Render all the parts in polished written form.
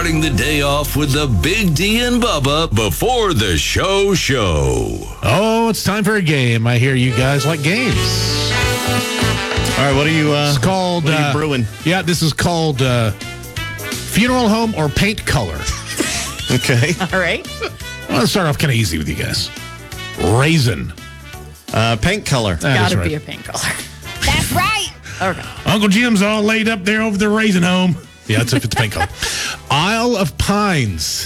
starting the day off with the Big D and Bubba before the show. Oh, it's time for a game. I hear you guys like games. All right, what are you? It's called. What are you brewing? Yeah, this is called funeral home or paint color. Okay. All right. I'm gonna start off kind of easy with you guys. Raisin. Paint color. That's Gotta right. be a paint color. That's right. Okay. Uncle Jim's all laid up there over the raisin home. Yeah, that's if it's paint color. Isle of Pines.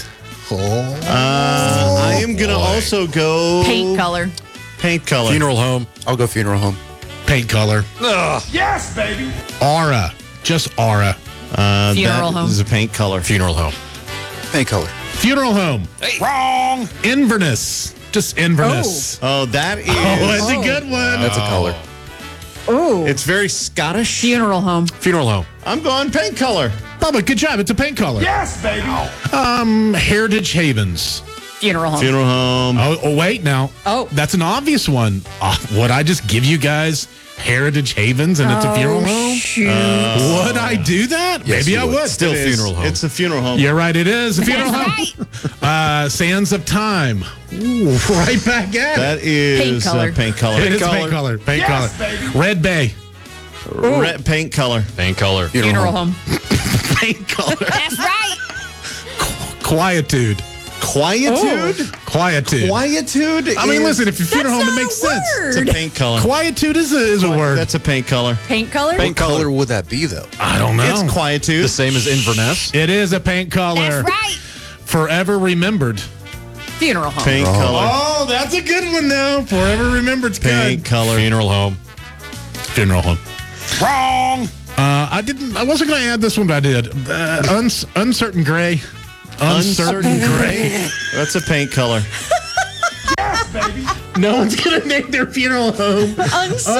I am gonna also go Paint color. Paint color. Funeral home. I'll go funeral home. Paint color. Yes, baby. Aura. Just aura. Funeral home. This is a paint color. Funeral home. Paint color. Funeral home. Wrong. Inverness. Just Inverness. Oh, that is. Oh, that's a good one. That's a color. Oh. It's very Scottish. Funeral home. Funeral home. I'm going paint color. Bubba, good job. It's a paint color. Yes, baby. Heritage Havens. Funeral home. Funeral home. Oh, wait now. Oh. That's an obvious one. Would I just give you guys Heritage Havens and it's a funeral home? Shoot. Would I do that? Yes, Maybe you I would. would. Still It is. funeral home. It's a funeral home. You're right. It is a funeral That's home. Sands of Time. Ooh, right back at That it. is Paint color. paint color. It is paint color. Paint Yes, color. baby. Red Bay. Red paint color. Paint color. Funeral home. Paint color. That's right. Quietude. Quietude. Quietude. Quietude. I mean, is- listen, if you funeral home, it not makes a sense. It's a word. paint color. Quietude is a word. That's a paint color. Paint color. Paint What color color. would that be, though? I don't know. It's quietude. The same as Inverness. It is a paint color. That's right. Forever remembered. Funeral home. Paint color. Oh, that's a good one now. Forever remembered's Paint color. Funeral home. Funeral home. Wrong. I wasn't going to add this one, but I did. Uncertain gray. Uncertain gray. That's a paint color. Yes, baby. No one's going to name their funeral home.